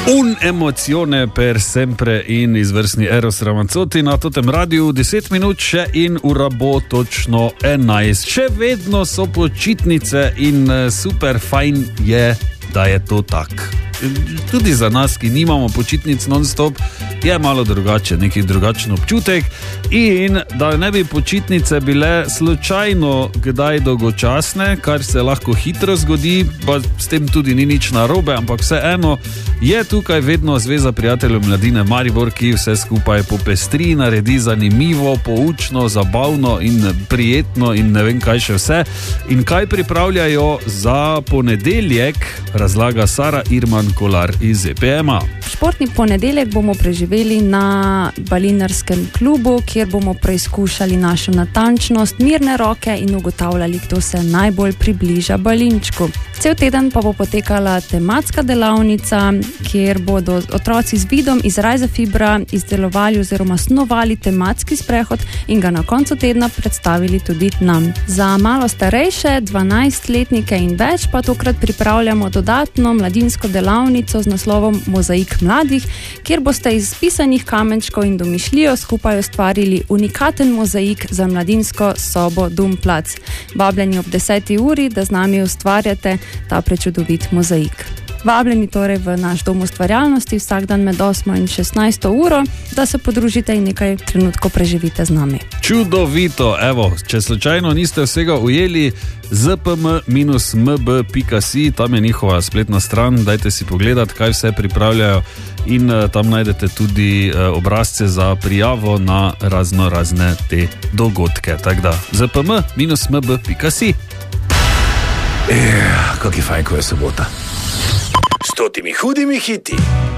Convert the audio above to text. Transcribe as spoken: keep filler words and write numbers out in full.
Un emozione per sempre in izvrstni Eros Ramazzotti na totem radiju, deset minut še in ura bo točno enajst. Še vedno so počitnice in super fajn je, da je to tak. Tudi za nas, ki nimamo počitnic non-stop, je malo drugače, neki drugačen občutek. In da ne bi počitnice bile slučajno kdaj dolgočasne, kar se lahko hitro zgodi, pa s tem tudi ni nič narobe, ampak vseeno je tukaj vedno Zveza prijateljev mladine Maribor, ki vse skupaj popestri, naredi zanimivo, poučno, zabavno in prijetno in ne vem kaj še vse. In kaj pripravljajo za ponedeljek, razlaga Sara Irman Kolar iz E P M-a. Športni ponedeljek bomo preživeli na balinarskem klubu, kjer bomo preizkušali našo natančnost, mirne roke in ugotavljali, kdo se najbolj približa balinčku. Cel teden pa bo potekala tematska delavnica, kjer bodo otroci z vidom iz Rajza Fibra izdelovali oziroma snovali tematski sprehod in ga na koncu tedna predstavili tudi nam. Za malo starejše, dvanajstletnike in več pa tokrat pripravljamo dodatno mladinsko delavnico z naslovom Mozaik mladih, kjer boste iz pisanih kamenčkov in domišljijo skupaj ustvarili unikaten mozaik za mladinsko sobo Dumplac. Vabljeni ob deseti uri, da z nami ustvarjate ta prečudovit mozaik. Vabljeni torej v naš dom ustvarjalnosti vsak dan med osmo in šestnajsto uro, da se podružite in nekaj trenutkov preživite z nami. Čudovito, evo, če slučajno niste vsega ujeli, z p m minus m b pika si, tam je njihova spletna stran, dajte si pogledati, kaj vse pripravljajo in uh, tam najdete tudi uh, obrazce za prijavo na razno razne te dogodke. Tako da, z p m minus m b pika si. Eh, kak je fajn, ko je sobota. S totimi hudimi hiti.